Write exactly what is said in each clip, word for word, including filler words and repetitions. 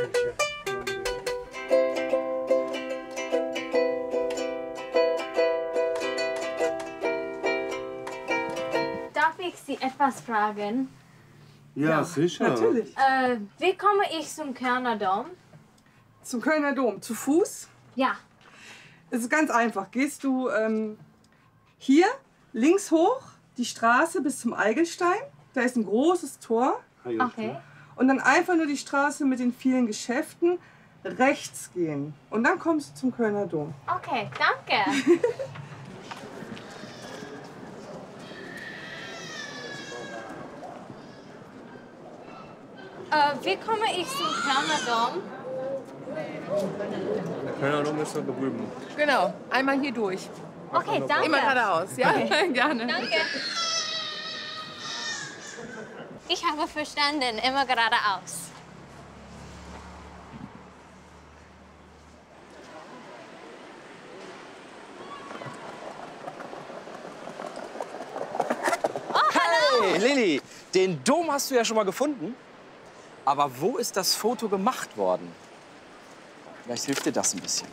Darf ich Sie etwas fragen? Ja, ja, sicher. Natürlich. Äh, wie komme ich zum Kölner Dom? Zum Kölner Dom. Zu Fuß? Ja. Es ist ganz einfach. Gehst du ähm, hier links hoch die Straße bis zum Eigelstein. Da ist ein großes Tor. Okay. Und dann einfach nur die Straße mit den vielen Geschäften rechts gehen. Und dann kommst du zum Kölner Dom. Okay, danke. äh, wie komme ich zum Kölner Dom? Der Kölner Dom ist da drüben. Genau, einmal hier durch. Okay, danke. Immer geradeaus, ja? Okay. Gerne. Danke. Ich habe verstanden, immer geradeaus. Hey, Lilly, den Dom hast du ja schon mal gefunden. Aber wo ist das Foto gemacht worden? Vielleicht hilft dir das ein bisschen.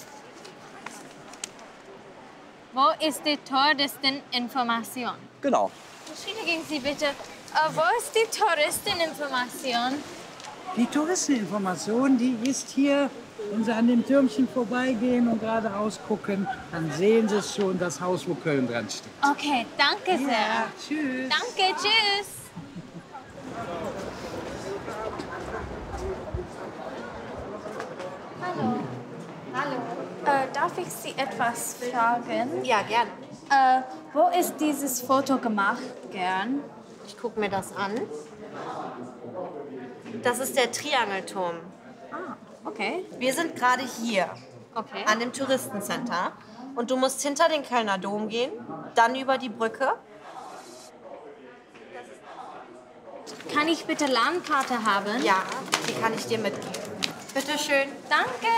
Wo ist die Touristeninformation? Genau. Entschuldigen Sie bitte, äh, wo ist die Touristeninformation? Die Touristeninformation, die ist hier, wenn Sie an dem Türmchen vorbeigehen und geradeaus gucken, dann sehen Sie schon das Haus, wo Köln dran steht. Okay, danke sehr. Ja, tschüss. Danke, tschüss. Hallo. Hallo. Äh, darf ich Sie etwas fragen? Ja, gerne. Äh, wo ist dieses Foto gemacht, gern? Ich gucke mir das an. Das ist der Triangelturm. Ah, okay. Wir sind gerade hier Okay. an dem Touristencenter. Und du musst hinter den Kölner Dom gehen, dann über die Brücke. Kann ich bitte Landkarte haben? Ja, die kann ich dir mitgeben. Bitte schön. Danke.